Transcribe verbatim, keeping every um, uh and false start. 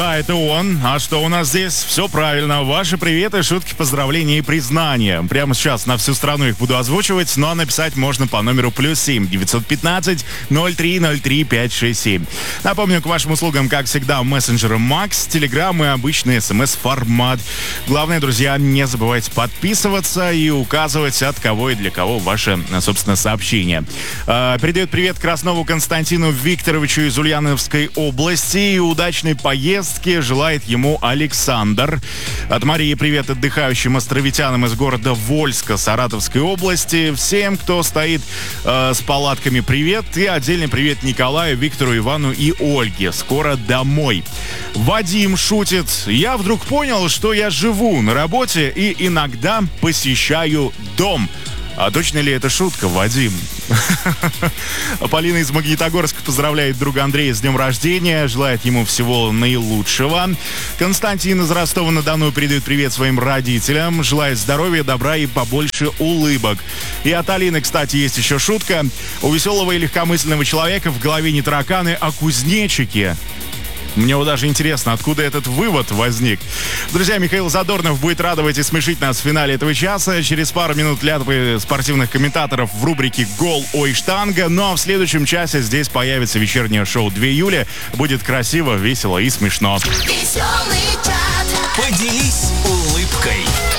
Да, это он. А что у нас здесь? Все правильно. Ваши приветы, шутки, поздравления и признания. Прямо сейчас на всю страну их буду озвучивать, но написать можно по номеру плюс семь девятьсот пятнадцать ноль три ноль три пять шесть семь. Напомню, к вашим услугам, как всегда, мессенджеры Макс, Телеграм и обычный смс-формат. Главное, друзья, не забывайте подписываться и указывать, от кого и для кого ваше, собственно, сообщение. Э, передает привет Краснову Константину Викторовичу из Ульяновской области и удачной поездки желает ему Александр. От Марии привет отдыхающим островитянам из города Вольска Саратовской области. Всем, кто стоит э, с палатками, привет. И отдельный привет Николаю, Виктору, Ивану и Ольге. Скоро домой. Вадим шутит. Я вдруг понял, что я живу на работе и иногда посещаю дом. А точно ли это шутка, Вадим? Полина из Магнитогорска поздравляет друга Андрея с днем рождения, желает ему всего наилучшего. Константин из Ростова-на-Дону передает привет своим родителям, желает здоровья, добра и побольше улыбок. И от Алины, кстати, есть еще шутка. У веселого и легкомысленного человека в голове не тараканы, а кузнечики. Мне вот даже интересно, откуда этот вывод возник. Друзья, Михаил Задорнов будет радовать и смешить нас в финале этого часа. Через пару минут ляпы спортивных комментаторов в рубрике «Гол, ой, штанга». Ну а в следующем часе здесь появится вечернее шоу два июля. Будет красиво, весело и смешно. Веселый чат. Поделись улыбкой.